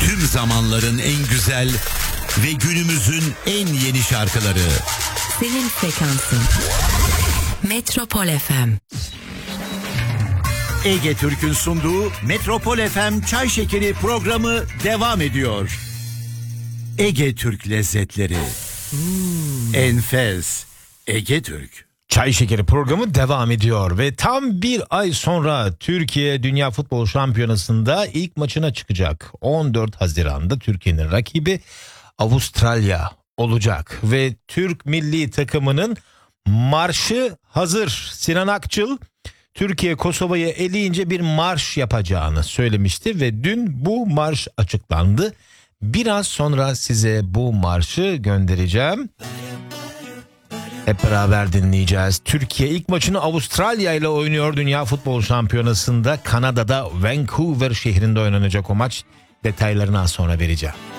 Tüm zamanların en güzel ve günümüzün en yeni şarkıları. Senin frekansın. Metropol FM. Ege Türk'ün sunduğu Metropol FM Çay Şekeri programı devam ediyor. Ege Türk lezzetleri. Enfes. Ege Türk. Çay Şekeri programı devam ediyor ve tam bir ay sonra Türkiye Dünya Futbol Şampiyonası'nda ilk maçına çıkacak. 14 Haziran'da Türkiye'nin rakibi Avustralya olacak ve Türk milli takımının marşı hazır. Sinan Akçıl Türkiye Kosova'yı eleyince bir marş yapacağını söylemişti ve dün bu marş açıklandı. Biraz sonra size bu marşı göndereceğim. Hep beraber dinleyeceğiz. Türkiye ilk maçını Avustralya ile oynuyor Dünya Futbol Şampiyonası'nda. Kanada'da Vancouver şehrinde oynanacak o maç. Detaylarını az sonra vereceğim.